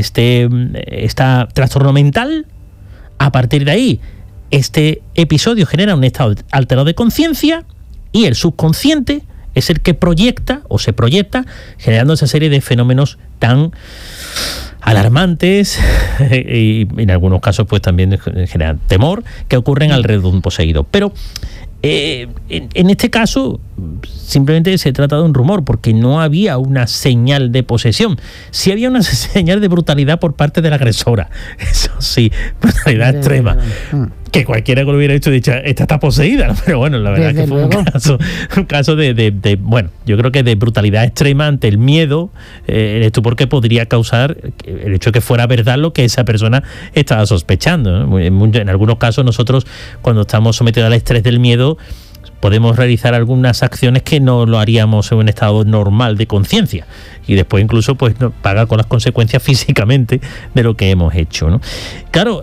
este trastorno mental. A partir de ahí, este episodio genera un estado alterado de conciencia y el subconsciente es el que proyecta o se proyecta, generando esa serie de fenómenos tan alarmantes y en algunos casos pues también generan temor que ocurren alrededor de un poseído. Pero en este caso simplemente se trata de un rumor, porque no había una señal de posesión. Sí había una señal de brutalidad por parte de la agresora, eso sí, brutalidad extrema, que cualquiera que lo hubiera dicho esta está poseída, ¿no? Pero bueno, la verdad es que fue un caso de bueno, yo creo que de brutalidad extrema ante el miedo, esto porque podría causar el hecho de que fuera verdad lo que esa persona estaba sospechando, ¿no? En algunos casos nosotros, cuando estamos sometidos al estrés del miedo, podemos realizar algunas acciones que no lo haríamos en un estado normal de conciencia, y después incluso pues nos paga con las consecuencias físicamente de lo que hemos hecho, ¿no? Claro,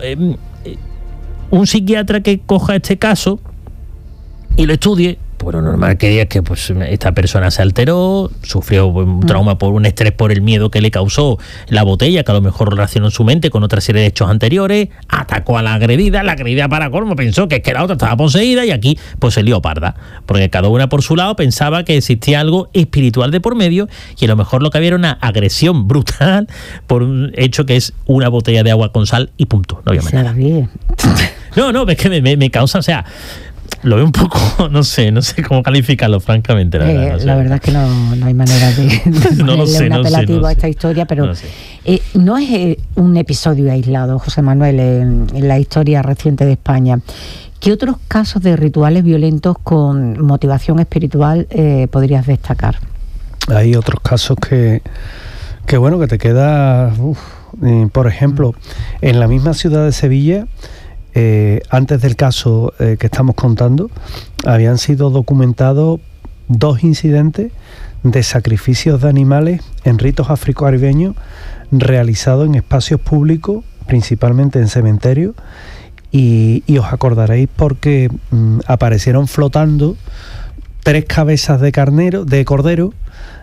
un psiquiatra que coja este caso y lo estudie, pues lo normal que diga que pues esta persona se alteró, sufrió un trauma por un estrés por el miedo que le causó la botella, que a lo mejor relacionó en su mente con otra serie de hechos anteriores, atacó a la agredida para colmo pensó que la otra estaba poseída, y aquí pues se lió parda, porque cada una por su lado pensaba que existía algo espiritual de por medio, y a lo mejor lo que había era una agresión brutal por un hecho que es una botella de agua con sal y punto, no había más nada. No, es que me causa, o sea, lo veo un poco, no sé cómo calificarlo, francamente. La verdad es que no hay manera de ponerle un apelativo a esta historia, pero no es un episodio aislado, José Manuel, en la historia reciente de España. ¿Qué otros casos de rituales violentos con motivación espiritual podrías destacar? Hay otros casos que te queda... por ejemplo, en la misma ciudad de Sevilla, antes del caso que estamos contando, habían sido documentados 2 incidentes de sacrificios de animales en ritos afrocaribeños realizados en espacios públicos, principalmente en cementerios, y os acordaréis porque aparecieron flotando 3 cabezas de cordero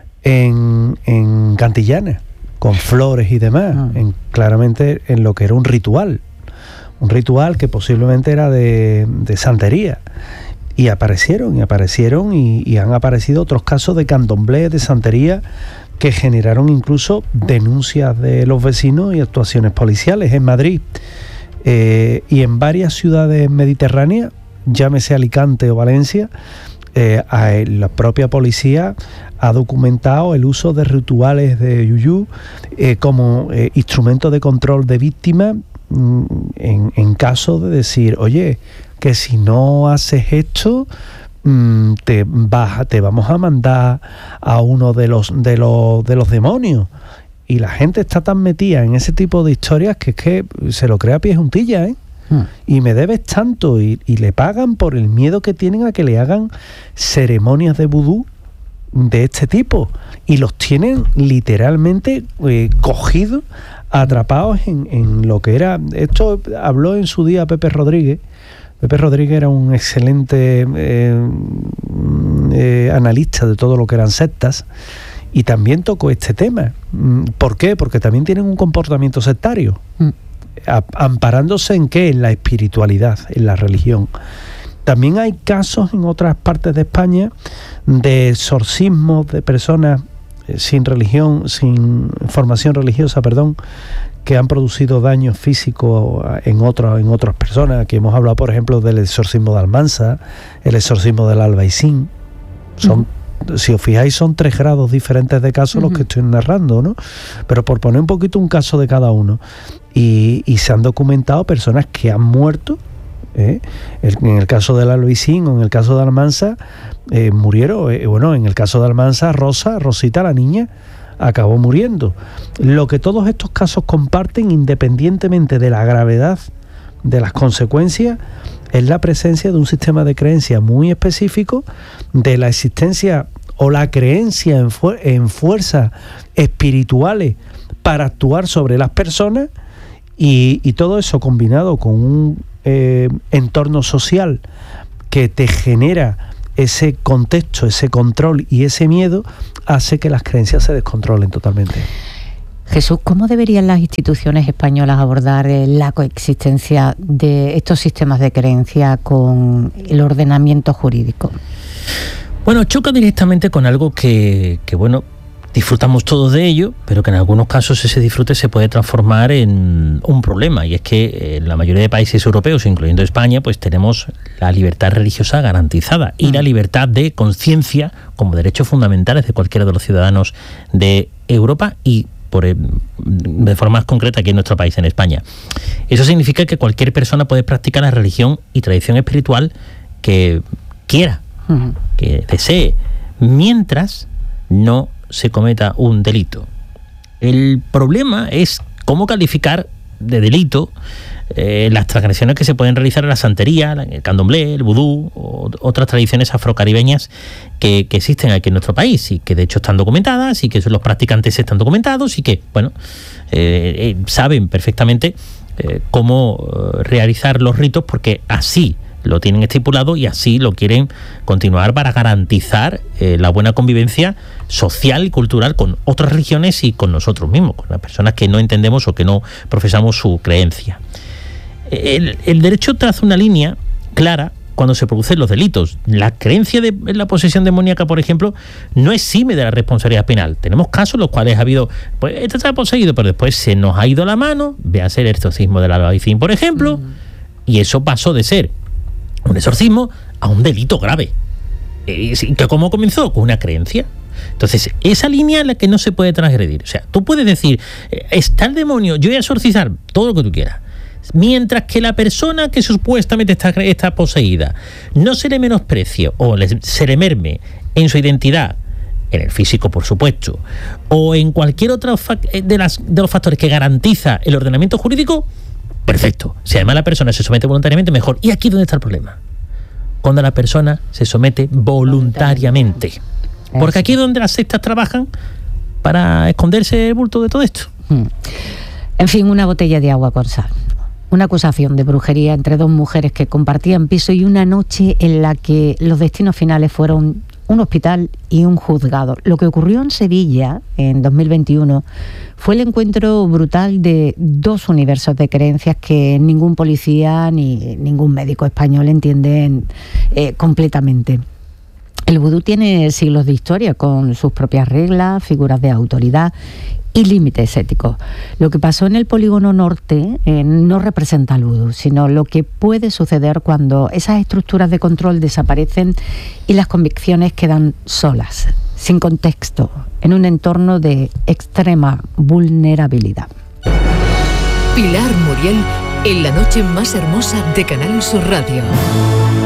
en Cantillana, con flores y demás, claramente en lo que era un ritual que posiblemente era de santería, y aparecieron y han aparecido otros casos de candomblé, de santería, que generaron incluso denuncias de los vecinos y actuaciones policiales en Madrid y en varias ciudades mediterráneas, llámese Alicante o Valencia. La propia policía ha documentado el uso de rituales de yuyú como instrumento de control de víctimas, en caso de decir, oye, que si no haces esto te vamos a mandar a uno de los demonios. Y la gente está tan metida en ese tipo de historias que es que se lo cree a pies juntillas, y me debes tanto, y le pagan por el miedo que tienen a que le hagan ceremonias de vudú de este tipo, y los tienen literalmente cogidos, atrapados en lo que era. Esto habló en su día Pepe Rodríguez. Pepe Rodríguez era un excelente analista de todo lo que eran sectas, y también tocó este tema. ¿Por qué? Porque también tienen un comportamiento sectario, amparándose en ¿qué? En la espiritualidad, en la religión. También hay casos en otras partes de España de exorcismos de personas sin religión, sin formación religiosa, que han producido daños físicos en otras personas. Aquí hemos hablado, por ejemplo, del exorcismo de Almansa, el exorcismo del Albaicín. Si os fijáis, son 3 grados diferentes de casos los que estoy narrando, ¿no? Pero por poner un poquito un caso de cada uno. Y se han documentado personas que han muerto. En el caso del Albaicín o en el caso de Almansa, murieron. En el caso de Almansa, Rosita, la niña, acabó muriendo. Lo que todos estos casos comparten, independientemente de la gravedad de las consecuencias, es la presencia de un sistema de creencia muy específico, de la existencia o la creencia en fuerzas espirituales para actuar sobre las personas, y todo eso combinado con un entorno social que te genera ese contexto, ese control y ese miedo, hace que las creencias se descontrolen totalmente. Jesús, ¿cómo deberían las instituciones españolas abordar la coexistencia de estos sistemas de creencia con el ordenamiento jurídico? Bueno, choca directamente con algo que bueno, disfrutamos todos de ello, pero que en algunos casos ese disfrute se puede transformar en un problema, y es que en la mayoría de países europeos, incluyendo España, pues tenemos la libertad religiosa garantizada y la libertad de conciencia como derechos fundamentales de cualquiera de los ciudadanos de Europa y de forma más concreta aquí en nuestro país, en España. Eso significa que cualquier persona puede practicar la religión y tradición espiritual que quiera, que desee, mientras no se cometa un delito. El problema es cómo calificar de delito las transgresiones que se pueden realizar en la santería, el candomblé, el vudú o otras tradiciones afrocaribeñas que existen aquí en nuestro país y que de hecho están documentadas y que los practicantes están documentados y que, bueno, saben perfectamente cómo realizar los ritos porque así lo tienen estipulado y así lo quieren continuar para garantizar la buena convivencia social y cultural con otras religiones y con nosotros mismos, con las personas que no entendemos o que no profesamos su creencia. El derecho traza una línea clara cuando se producen los delitos. La creencia de la posesión demoníaca, por ejemplo, no exime de la responsabilidad penal. Tenemos casos en los cuales ha habido, pues este está poseído, pero después se nos ha ido la mano, véase el exorcismo del Albaicín, por ejemplo, y eso pasó de ser un exorcismo a un delito grave. ¿Cómo comenzó? Con una creencia. Entonces, esa línea es la que no se puede transgredir. O sea, tú puedes decir, está el demonio, yo voy a exorcizar todo lo que tú quieras. Mientras que la persona que supuestamente está poseída no se le menosprecie o se le merme en su identidad, en el físico por supuesto, o en cualquier otro de los factores que garantiza el ordenamiento jurídico, perfecto. Si además la persona se somete voluntariamente, mejor. ¿Y aquí dónde está el problema? Cuando la persona se somete voluntariamente. Porque aquí es donde las sectas trabajan para esconderse el bulto de todo esto. En fin, una botella de agua con sal. Una acusación de brujería entre dos mujeres que compartían piso y una noche en la que los destinos finales fueron un hospital y un juzgado. Lo que ocurrió en Sevilla en 2021 fue el encuentro brutal de dos universos de creencias que ningún policía ni ningún médico español entienden completamente. El vudú tiene siglos de historia con sus propias reglas, figuras de autoridad y límites éticos. Lo que pasó en el Polígono Norte no representa al vudú, sino lo que puede suceder cuando esas estructuras de control desaparecen y las convicciones quedan solas, sin contexto, en un entorno de extrema vulnerabilidad. Pilar Muriel en la noche más hermosa de Canal Sur Radio.